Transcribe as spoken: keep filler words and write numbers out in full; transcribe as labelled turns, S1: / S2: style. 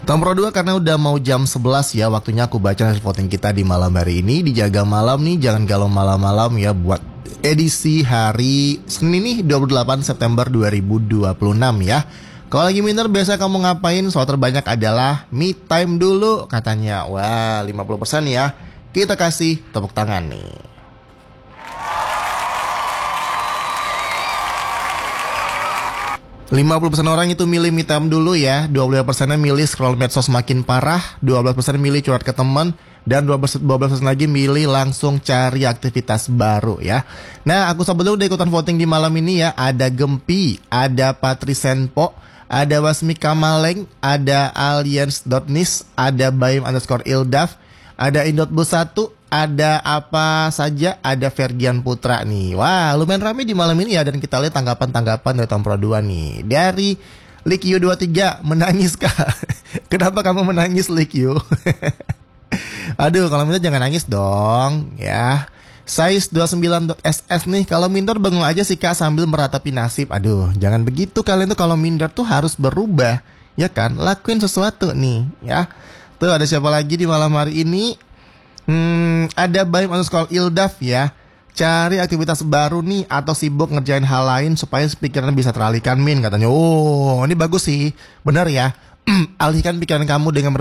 S1: Tom Pro dua karena udah mau jam sebelas ya, waktunya aku baca hasil voting kita di malam hari ini. Dijaga malam nih, jangan galau malam-malam ya buat edisi hari Senin nih dua puluh delapan September dua ribu dua puluh enam ya. Kalau lagi minter biasa kamu ngapain? Soal terbanyak adalah me time dulu katanya. Wah, lima puluh persen ya. Kita kasih tepuk tangan nih. lima puluh persen orang itu milih me time dulu ya, dua puluh lima persen milih scroll medsos makin parah, dua belas persen milih curhat ke teman, dan dua belas persen lagi milih langsung cari aktivitas baru ya. Nah, aku sabar dulu udah ikutan voting di malam ini ya. Ada Gempi, ada Patri Senpo, ada Wasmi Kamaleng, ada Aliens.nis, ada Baim underscore Ildaf, ada Indot Bus satu, ada apa saja, ada Fergian Putra nih. Wah, lumayan rame di malam ini ya. Dan kita lihat tanggapan-tanggapan dari Tom Pro dua nih. Dari Likyu dua puluh tiga, menangis kah? Kenapa kamu menangis Likyu? Aduh, kalau minder jangan nangis dong ya. Size dua puluh sembilan S S nih, kalau minder bengong aja sih kak sambil meratapi nasib. Aduh, jangan begitu, kalian tuh kalau minder tuh harus berubah, ya kan? Lakuin sesuatu nih ya. Tuh ada siapa lagi di malam hari ini? Hmm, ada Baim underscore Ildaf ya. Cari aktivitas baru nih atau sibuk ngerjain hal lain supaya pikiran bisa teralihkan min katanya. Oh, ini bagus sih. Benar ya. Alihkan pikiran kamu dengan